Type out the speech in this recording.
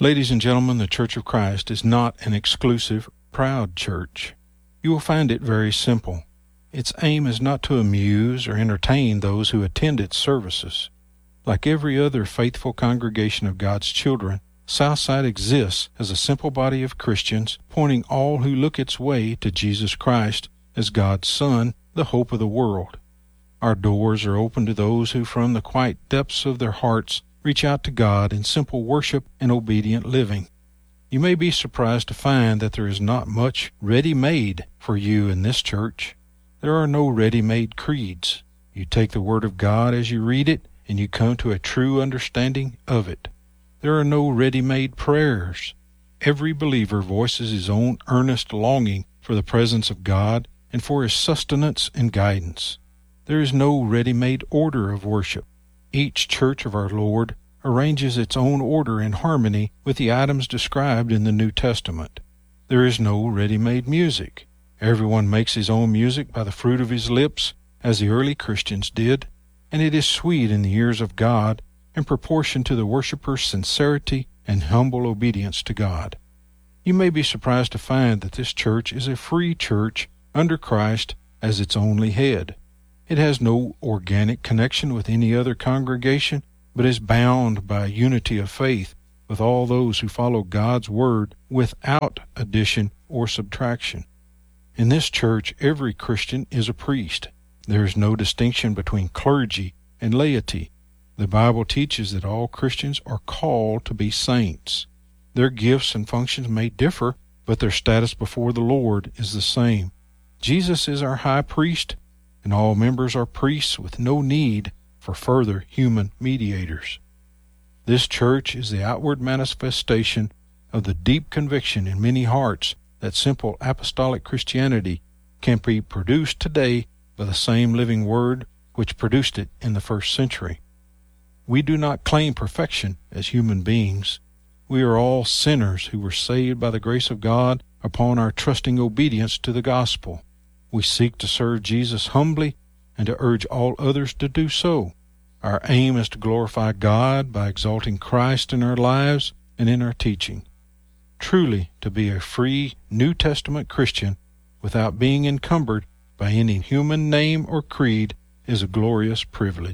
Ladies and gentlemen, the Church of Christ is not an exclusive, proud church. You will find it very simple. Its aim is not to amuse or entertain those who attend its services. Like every other faithful congregation of God's children, Southside exists as a simple body of Christians pointing all who look its way to Jesus Christ as God's Son, the hope of the world. Our doors are open to those who from the quiet depths of their hearts reach out to God in simple worship and obedient living. You may be surprised to find that there is not much ready-made for you in this church. There are no ready-made creeds. You take the Word of God as you read it, and you come to a true understanding of it. There are no ready-made prayers. Every believer voices his own earnest longing for the presence of God and for His sustenance and guidance. There is no ready-made order of worship. Each church of our Lord arranges its own order in harmony with the items described in the New Testament. There is no ready-made music. Everyone makes his own music by the fruit of his lips, as the early Christians did, and it is sweet in the ears of God in proportion to the worshipper's sincerity and humble obedience to God. You may be surprised to find that this church is a free church under Christ as its only head. It has no organic connection with any other congregation, but is bound by a unity of faith with all those who follow God's Word without addition or subtraction. In this church, every Christian is a priest. There is no distinction between clergy and laity. The Bible teaches that all Christians are called to be saints. Their gifts and functions may differ, but their status before the Lord is the same. Jesus is our high priest, and all members are priests with no need for further human mediators. This church is the outward manifestation of the deep conviction in many hearts that simple apostolic Christianity can be produced today by the same living Word which produced it in the first century. We do not claim perfection as human beings. We are all sinners who were saved by the grace of God upon our trusting obedience to the gospel. We seek to serve Jesus humbly and to urge all others to do so. Our aim is to glorify God by exalting Christ in our lives and in our teaching. Truly, to be a free New Testament Christian without being encumbered by any human name or creed is a glorious privilege.